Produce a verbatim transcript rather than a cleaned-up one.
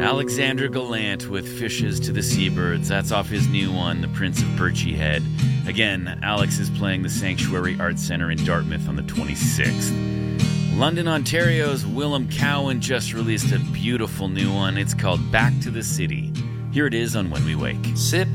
Alexander Gallant with Fishes to the Seabirds. That's off his new one, The Prince of Birchy Head. Again, Alex is playing the Sanctuary Arts Centre in Dartmouth on the twenty-sixth. London, Ontario's Willem Cowan just released a beautiful new one. It's called Back to the City. Here it is on When We Wake. Sip